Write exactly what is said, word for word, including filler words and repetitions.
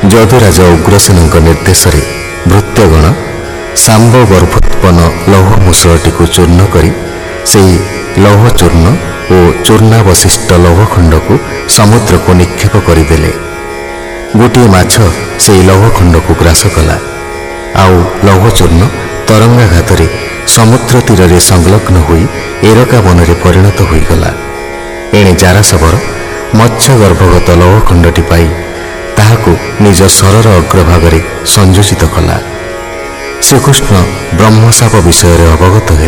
ଯଦୁରାଜ ଉଗ୍ରସେନଙ୍କ ନିର୍ଦ୍ଦେଶରେ ଭୃତ୍ୟଗଣ ଶାମ୍ବ ଗର୍ଭୋତ୍ପନ୍ନ ଲୌହ ମୂଷଳଟିକୁ ଚୂର୍ଣ୍ଣ କରି ସେହି ଲୌହ ଚୂର୍ଣ୍ଣ ଓ ଚୂର୍ଣ୍ଣାବଶିଷ୍ଟ ଲୌହଖଣ୍ଡକୁ ସମୁଦ୍ରକୁ ନିକ୍ଷେପ କରିଦେଲେ। ଗୋଟିଏ ମାଛ ସେହି ଲୌହଖଣ୍ଡକୁ ଗ୍ରାସ କଲା। ଆଉ ଲୌହଚୂର୍ଣ୍ଣ ତରଙ୍ଗାଘାତରେ ସମୁଦ୍ର ତୀରରେ ସଂଲଗ୍ନ ହୋଇ ଏରକା ବନରେ ପରିଣତ ହୋଇଗଲା। ଏଣେ ଜାରାଶବର ମତ୍ସ୍ୟ ଗର୍ଭଗତ ଲୌହଖଣ୍ଡଟି ପାଇ ତାହାକୁ ନିଜ ଶରର ଅଗ୍ରଭାଗରେ ସଂଯୋଜିତ କଲା। ଶ୍ରୀକୃଷ୍ଣ ବ୍ରହ୍ମଶାପ ବିଷୟରେ ଅବଗତ ହେଲେ।